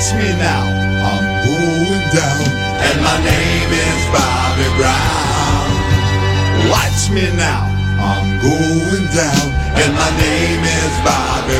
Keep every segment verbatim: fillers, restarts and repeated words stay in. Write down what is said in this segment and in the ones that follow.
Watch me now, I'm going down, and my name is Bobby Brown. Watch me now, I'm going down, and my name is Bobby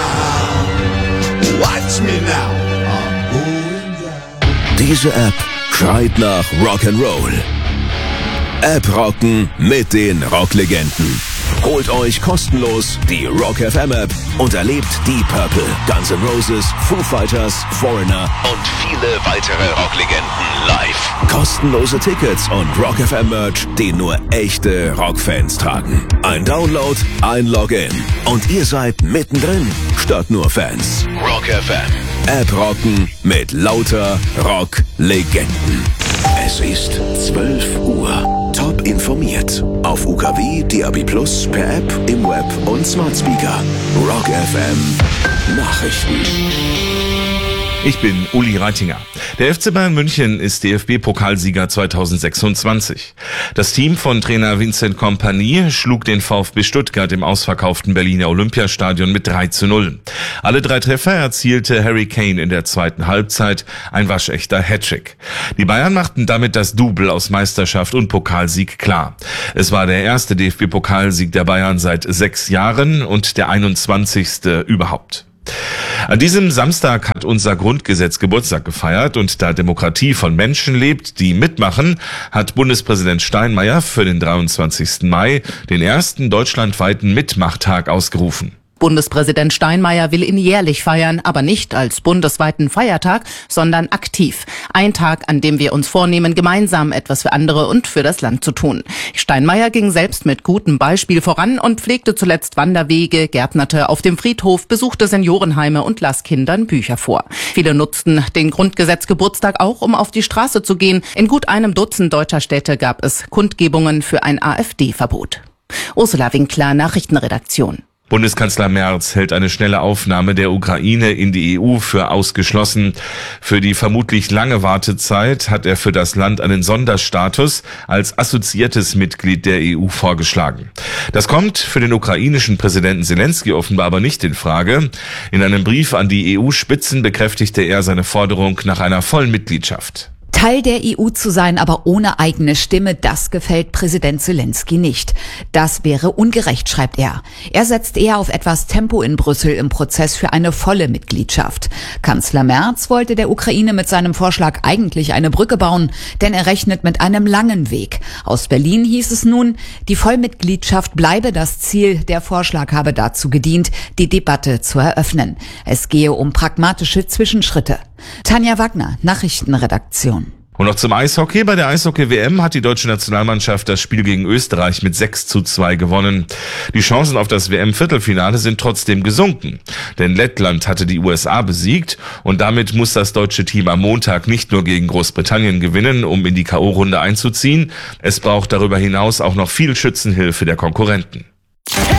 Brown. Watch me now, I'm going down. Diese App schreit nach Rock'n'Roll. App rocken mit den Rocklegenden. Holt euch kostenlos die Rock F M App und erlebt die Purple, Guns N' Roses, Foo Fighters, Foreigner und viele weitere Rocklegenden live. Kostenlose Tickets und Rock F M Merch, den nur echte Rockfans tragen. Ein Download, ein Login und ihr seid mittendrin, statt nur Fans. Rock F M. App rocken mit lauter Rocklegenden. Es ist zwölf Uhr. Top informiert. Auf U K W, D A B Plus, per App, im Web und Smart Speaker. Rock F M Nachrichten. Ich bin Uli Reitinger. Der F C Bayern München ist D F B-Pokalsieger zweitausendsechsundzwanzig. Das Team von Trainer Vincent Kompany schlug den VfB Stuttgart im ausverkauften Berliner Olympiastadion mit drei zu null. Alle drei Treffer erzielte Harry Kane in der zweiten Halbzeit, ein waschechter Hattrick. Die Bayern machten damit das Double aus Meisterschaft und Pokalsieg klar. Es war der erste D F B-Pokalsieg der Bayern seit sechs Jahren und der einundzwanzigste überhaupt. An diesem Samstag hat unser Grundgesetz Geburtstag gefeiert und da Demokratie von Menschen lebt, die mitmachen, hat Bundespräsident Steinmeier für den dreiundzwanzigsten Mai den ersten deutschlandweiten Mitmachtag ausgerufen. Bundespräsident Steinmeier will ihn jährlich feiern, aber nicht als bundesweiten Feiertag, sondern aktiv. Ein Tag, an dem wir uns vornehmen, gemeinsam etwas für andere und für das Land zu tun. Steinmeier ging selbst mit gutem Beispiel voran und pflegte zuletzt Wanderwege, gärtnerte auf dem Friedhof, besuchte Seniorenheime und las Kindern Bücher vor. Viele nutzten den Grundgesetzgeburtstag auch, um auf die Straße zu gehen. In gut einem Dutzend deutscher Städte gab es Kundgebungen für ein AfD-Verbot. Ursula Winkler, Nachrichtenredaktion. Bundeskanzler Merz hält eine schnelle Aufnahme der Ukraine in die E U für ausgeschlossen. Für die vermutlich lange Wartezeit hat er für das Land einen Sonderstatus als assoziiertes Mitglied der E U vorgeschlagen. Das kommt für den ukrainischen Präsidenten Zelensky offenbar aber nicht in Frage. In einem Brief an die E U-Spitzen bekräftigte er seine Forderung nach einer vollen Mitgliedschaft. Teil der E U zu sein, aber ohne eigene Stimme, das gefällt Präsident Zelensky nicht. Das wäre ungerecht, schreibt er. Er setzt eher auf etwas Tempo in Brüssel im Prozess für eine volle Mitgliedschaft. Kanzler Merz wollte der Ukraine mit seinem Vorschlag eigentlich eine Brücke bauen, denn er rechnet mit einem langen Weg. Aus Berlin hieß es nun, die Vollmitgliedschaft bleibe das Ziel. Der Vorschlag habe dazu gedient, die Debatte zu eröffnen. Es gehe um pragmatische Zwischenschritte. Tanja Wagner, Nachrichtenredaktion. Und noch zum Eishockey. Bei der Eishockey-W M hat die deutsche Nationalmannschaft das Spiel gegen Österreich mit sechs zu zwei gewonnen. Die Chancen auf das W M-Viertelfinale sind trotzdem gesunken. Denn Lettland hatte die U S A besiegt und damit muss das deutsche Team am Montag nicht nur gegen Großbritannien gewinnen, um in die K O-Runde einzuziehen. Es braucht darüber hinaus auch noch viel Schützenhilfe der Konkurrenten.